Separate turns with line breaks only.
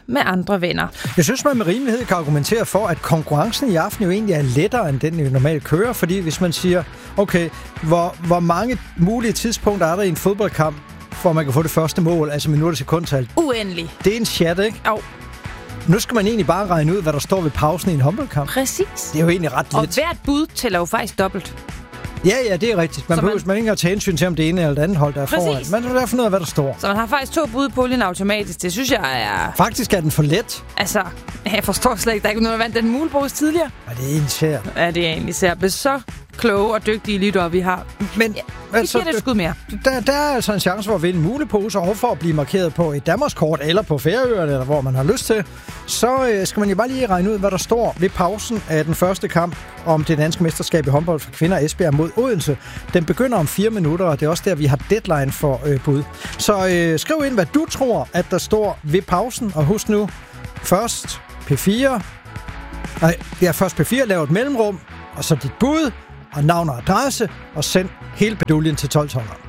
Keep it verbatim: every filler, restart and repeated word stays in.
med andre venner.
Jeg synes, man med rimelighed kan argumentere for, at konkurrencen i aften jo egentlig er lettere, end den vi normalt kører, fordi hvis man siger, okay, hvor, hvor mange mulige tidspunkter er der i en fodboldkamp, for at man kan få det første mål, altså minutter sekundtal?
Uendelig.
Det er en chat, ikke?
Jo.
Nu skal man egentlig bare regne ud, hvad der står ved pausen i en håndboldkamp.
Præcis.
Det er jo egentlig ret lidt.
Og hvert bud tæller jo faktisk dobbelt.
Ja, ja, det er rigtigt. Man
Så
behøver
man...
man ikke at tage hensyn til, om det ene eller det andet hold, der er
Præcis.
foran. Man kan finde ud af, hvad der står.
Så man har faktisk to bud på olien automatisk. Det synes jeg er...
Faktisk er den for let.
Altså, jeg forstår slet ikke, der er ikke nogen, der vandt den mulebrus tidligere.
Ja, det er egentlig sær.
Ja, det er egentlig sær. Så kloge og dygtige lyttere, vi har.
Men
ja, vi
altså,
giver det et skud mere.
Der, der er altså en chance for at vinde en mulepose, og for at blive markeret på et Danmarkskort, eller på Færøerne, eller hvor man har lyst til. Så øh, skal man jo bare lige regne ud, hvad der står ved pausen af den første kamp om det danske mesterskab i håndbold for kvinder Esbjerg mod Odense. Den begynder om fire minutter, og det er også der, vi har deadline for øh, bud. Så øh, skriv ind, hvad du tror, at der står ved pausen, og husk nu, først P fire. Nej, ja, først P fire, lav et mellemrum, og så dit bud, og navn og adresse, og send hele baduljen til tolv tolv.